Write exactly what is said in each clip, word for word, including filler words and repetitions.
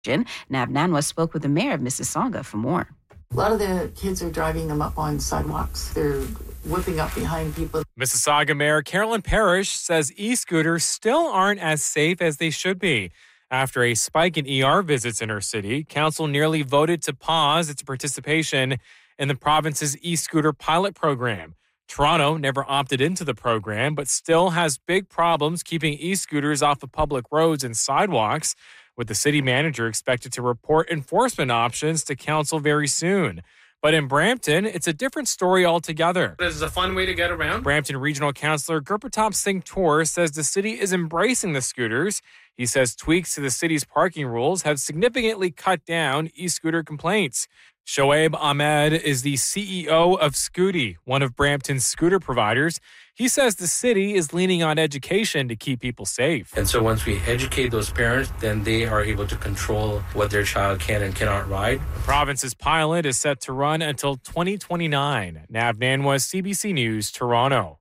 Nav Nanwa spoke with the mayor of Mississauga for more. A lot of the kids are driving them up on sidewalks. They're whipping up behind people. Mississauga Mayor Carolyn Parrish says e-scooters still aren't as safe as they should be. After a spike in E R visits in her city, council nearly voted to pause its participation in the province's e-scooter pilot program. Toronto never opted into the program, but still has big problems keeping e-scooters off of public roads and sidewalks, with the city manager expected to report enforcement options to council very soon. But in Brampton, it's a different story altogether. This is a fun way to get around. Brampton Regional Councillor Gurpratap Singh Toor says the city is embracing the scooters. He says tweaks to the city's parking rules have significantly cut down e-scooter complaints. Shoaib Ahmed is the C E O of Scooty, one of Brampton's scooter providers. He says the city is leaning on education to keep people safe. And so once we educate those parents, then they are able to control what their child can and cannot ride. The province's pilot is set to run until twenty twenty-nine. Nav Nanwa, C B C News, Toronto.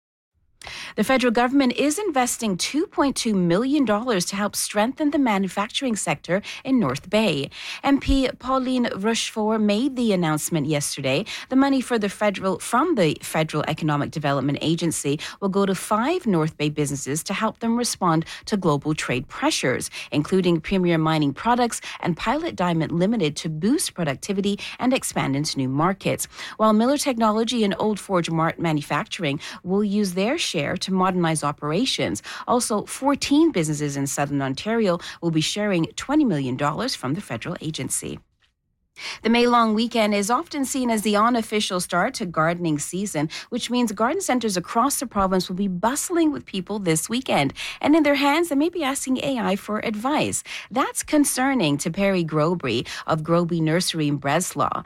The federal government is investing two point two million dollars to help strengthen the manufacturing sector in North Bay. M P Pauline Rochefort made the announcement yesterday. The money for the federal from the Federal Economic Development Agency will go to five North Bay businesses to help them respond to global trade pressures, including Premier Mining Products and Pilot Diamond Limited to boost productivity and expand into new markets, while Miller Technology and Old Forge Mart Manufacturing will use their share to modernize operations. Also, fourteen businesses in Southern Ontario will be sharing twenty million dollars from the federal agency. The May long weekend is often seen as the unofficial start to gardening season, which means garden centres across the province will be bustling with people this weekend. And in their hands, they may be asking A I for advice. That's concerning to Perry Groby of Groby Nursery in Breslau.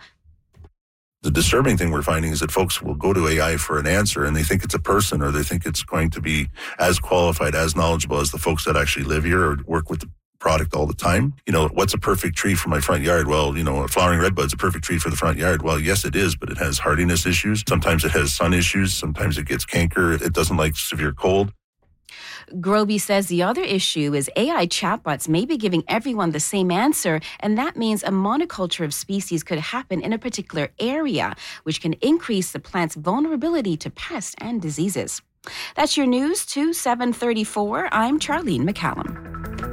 The disturbing thing we're finding is that folks will go to A I for an answer and they think it's a person, or they think it's going to be as qualified, as knowledgeable as the folks that actually live here or work with the product all the time. You know, what's a perfect tree for my front yard? Well, you know, a flowering redbud's a perfect tree for the front yard. Well, yes, it is, but it has hardiness issues. Sometimes it has sun issues. Sometimes it gets canker. It doesn't like severe cold. Groby says the other issue is A I chatbots may be giving everyone the same answer, and that means a monoculture of species could happen in a particular area, which can increase the plant's vulnerability to pests and diseases. That's your news to seven thirty-four. I'm Charlene McCallum.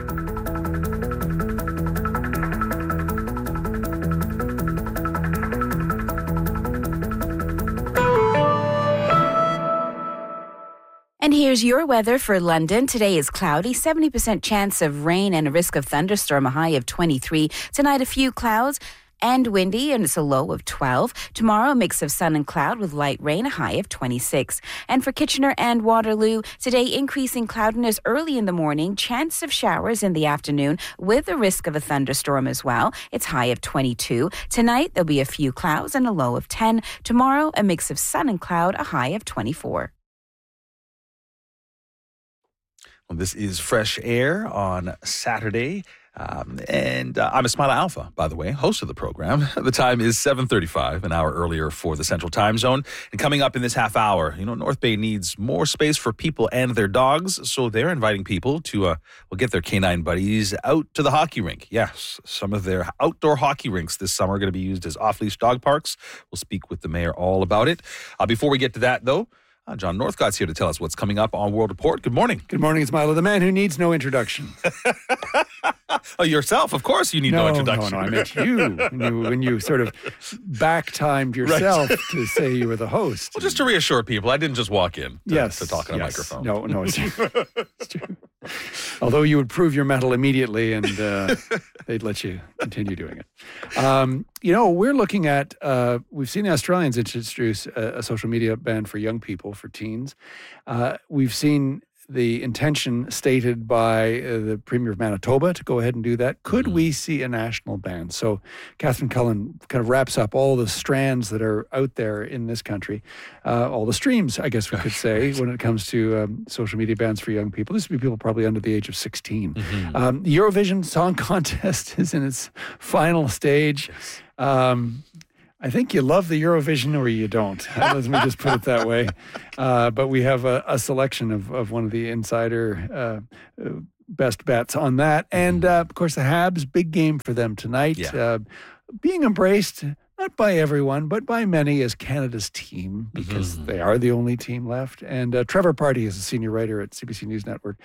And here's your weather for London. Today is cloudy, seventy percent chance of rain and a risk of thunderstorm, a high of twenty-three. Tonight, a few clouds and windy, and it's a low of twelve. Tomorrow, a mix of sun and cloud with light rain, a high of twenty-six. And for Kitchener and Waterloo, today increasing cloudiness early in the morning, chance of showers in the afternoon with a risk of a thunderstorm as well. It's high of twenty-two. Tonight, there'll be a few clouds and a low of ten. Tomorrow, a mix of sun and cloud, a high of twenty-four. Well, this is Fresh Air on Saturday. Um, and uh, I'm Ismaila Alpha, by the way, host of the program. The time is seven thirty-five, an hour earlier for the Central Time Zone. And coming up in this half hour, you know, North Bay needs more space for people and their dogs. So they're inviting people to uh, well, get their canine buddies out to the hockey rink. Yes, some of their outdoor hockey rinks this summer are going to be used as off-leash dog parks. We'll speak with the mayor all about it. Uh, before we get to that, though, Uh, John Northcott's here to tell us what's coming up on World Report. Good morning. Good morning, Ismaila, the man who needs no introduction. Oh, yourself, of course you need no, no introduction. No, no, I meant you when, you. when you sort of back-timed yourself right. to say you were the host. Well, just to reassure people, I didn't just walk in to, yes, to talk on yes. a microphone. No, no, it's true. It's true. Although you would prove your mettle immediately and uh, they'd let you continue doing it. Um, you know, we're looking at, uh, we've seen the Australians introduce a, a social media ban for young people, for teens. Uh, we've seen the intention stated by uh, the Premier of Manitoba to go ahead and do that. Could mm-hmm. we see a national ban? So Catherine Cullen kind of wraps up all the strands that are out there in this country, uh, all the streams, I guess we could say, when it comes to um, social media bans for young people. This would be people probably under the age of sixteen. Mm-hmm. Um, the Eurovision Song Contest is in its final stage. Yes. Um, I think you love the Eurovision or you don't. Let me just put it that way. Uh, but we have a, a selection of, of one of the insider uh, best bets on that. And, uh, of course, the Habs, big game for them tonight. Yeah. Uh, being embraced, not by everyone, but by many as Canada's team, because Mm-hmm. they are the only team left. And uh, Trevor Party is a senior writer at C B C News Network,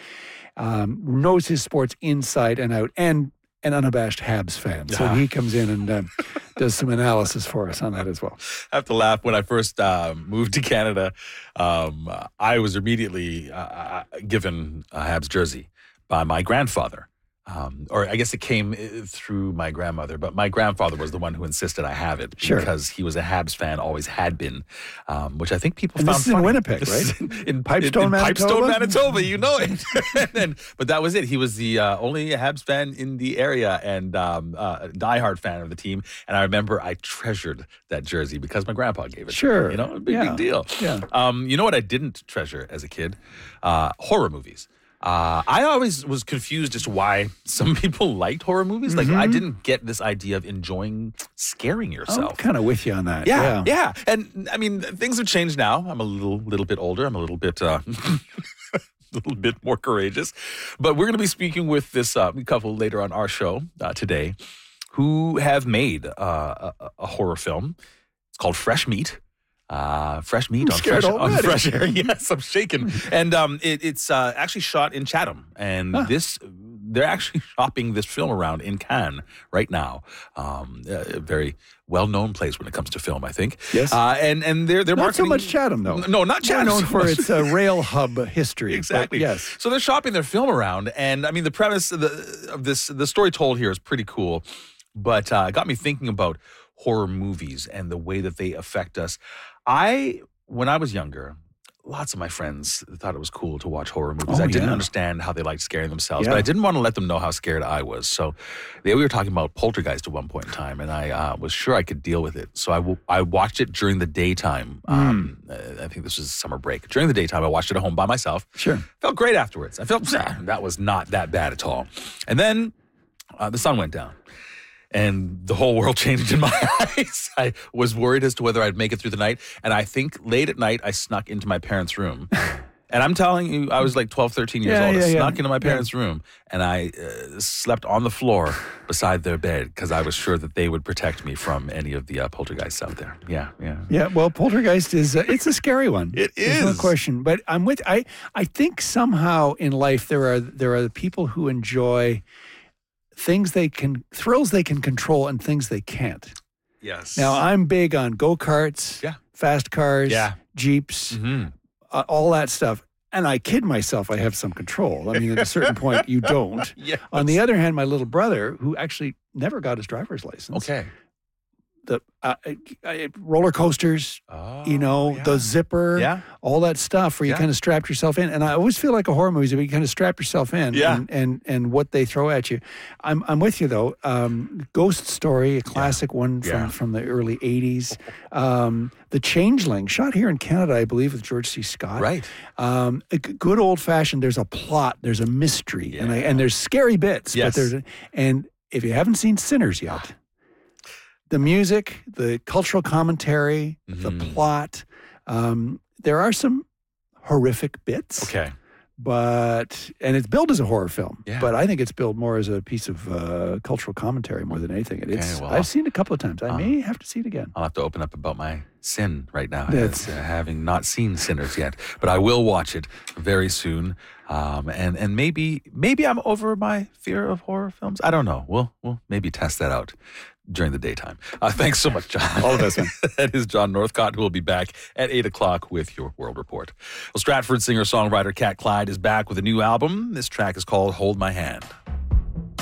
um, knows his sports inside and out, and an unabashed Habs fan. So Ah. he comes in and um, does some analysis for us on that as well. I have to laugh. When I first uh, moved to Canada, um, I was immediately uh, given a Habs jersey by my grandfather. Um, or I guess it came uh, through my grandmother, but my grandfather was the one who insisted I have it Sure. because he was a Habs fan, always had been, um, which I think people And found this is in funny. Winnipeg, This is right? In, in Pipestone, in, in Pipestone, Manitoba? Manitoba, you know it. and, but that was it. He was the uh, only Habs fan in the area and um, uh, a diehard fan of the team. And I remember I treasured that jersey because my grandpa gave it to Sure. me. You know, a big, Yeah. big deal. Yeah. Um, you know what I didn't treasure as a kid? Uh, horror movies. Uh, I always was confused as to why some people liked horror movies. Like, I didn't get this idea of enjoing scaring I'm yourself. kind of with you on that. Yeah, yeah, and I mean, things have changed now. I'm a little, little bit older. I'm a little bit, uh, a little bit more courageous. But we're going to be speaking with this uh, couple later on our show uh, today, who have made uh, a, a horror film. It's called Fresh Meat. Uh, fresh meat I'm on scared fresh, on already. fresh air. Yes, I'm shaking. And um, it, it's uh, actually shot in Chatham. And Huh. this, they're actually shopping this film around in Cannes right now. Um, a very well-known place when it comes to film, I think. Yes. Uh, and and they're they're Not so marketing. much Chatham, though. No, not More Chatham. known so for much. its uh, rail hub history. but Exactly. yes. So they're shopping their film around, and I mean the premise of, the, of this, the story told here is pretty cool, but uh, it got me thinking about horror movies and the way that they affect us. I, when I was younger, lots of my friends thought it was cool to watch horror movies. Oh, I didn't yeah. understand how they liked scaring themselves, Yeah. but I didn't want to let them know how scared I was. So they, we were talking about Poltergeist at one point in time, and I uh, was sure I could deal with it. So I, w- I watched it during the daytime. Um, Hmm. uh, I think this was summer break. During the daytime, I watched it at home by myself. Sure. Felt great afterwards. I felt "Ah, that was not that bad at all. And then uh, the sun went down. And the whole world changed in my eyes. I was worried as to whether I'd make it through the night. And I think late at night, I snuck into my parents' room. And I'm telling you, I was like twelve, thirteen years Yeah, old. I yeah, yeah. snuck into my parents' room and I uh, slept on the floor beside their bed because I was sure that they would protect me from any of the uh, poltergeists out there. Yeah, yeah. Yeah, well, Poltergeist is uh, it's a scary one. It There's no is. question. But I'm with I I think somehow in life there are there are people who enjoy things they can thrills they can control and things they can't. Yes. Now I'm big on go-karts, Yeah. fast cars, Yeah. Jeeps, hmm uh, all that stuff. And I kid myself I have some control. I mean, at a certain point you don't. Yeah. On the other hand, my little brother, who actually never got his driver's license, Okay. the uh, uh, roller coasters, Oh, you know, yeah. the zipper, Yeah. all that stuff where you Yeah. kind of strap yourself in. And I always feel like a horror movie is where you kind of strap yourself in Yeah. and, and, and what they throw at you. I'm, I'm with you, though. Um, Ghost Story, a classic one from, Yeah. from the early eighties. Um, the Changeling, shot here in Canada, I believe, with George C. Scott. Right. Um, a g- good old fashioned, there's a plot, there's a mystery, and, I, Yeah. and there's scary bits. Yes. But there's a, and if you haven't seen Sinners yet, the music, the cultural commentary, the Mhm. plot, um, there are some horrific bits. Okay. But, and it's billed as a horror film, Yeah. but I think it's billed more as a piece of uh, cultural commentary more than anything. And it's, Okay, well, I've seen it a couple of times. I uh, may have to see it again. I'll have to open up about my sin right now, That's- as, uh, having not seen Sinners yet. But I will watch it very soon, um, and and maybe maybe I'm over my fear of horror films. I don't know. We'll we'll maybe test that out during the daytime. Uh, thanks so much, John. All the best, man. That is John Northcott, who will be back at eight o'clock with your World Report. Well, Stratford singer-songwriter Cat Clyde is back with a new album. This track is called Hold My Hand.